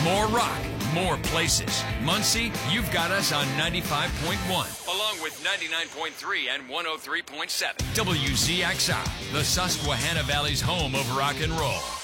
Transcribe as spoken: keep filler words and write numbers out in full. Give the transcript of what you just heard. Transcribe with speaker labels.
Speaker 1: More rock, more places. Muncie, you've got us on ninety-five point one, along with ninety-nine point three and one oh three point seven. W Z X R, the Susquehanna Valley's home of rock and roll.